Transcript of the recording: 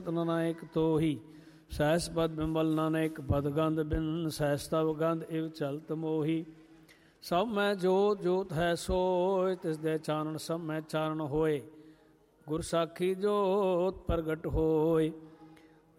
ਨਾਨਕ ਤੋਹੀ ਸਹਿਸ ਪਦ ਬਿੰਬਲ ਨਾਨਕ ਪਦ ਗੰਧ ਬਿਨ ਸਹਿਸ ਤਵ ਗੰਧ ਇਵ ਚਲਤ ਮੋਹੀ। ਸਭ ਮੈਂ ਜੋਤ ਜੋਤ ਹੈ ਸੋਇ ਤਿਸ ਦੇ ਚਾਨਣ ਸਭ ਮੈਂ ਚਾਨਣ ਹੋਏ। ਗੁਰ ਸਾਖੀ ਜੋਤ ਪ੍ਰਗਟ ਹੋਏ।